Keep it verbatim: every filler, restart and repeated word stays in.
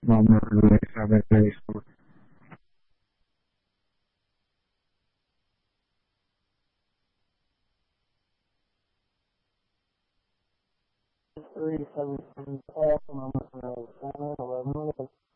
Vamos a ver qué disco. Three seven seven call from eleven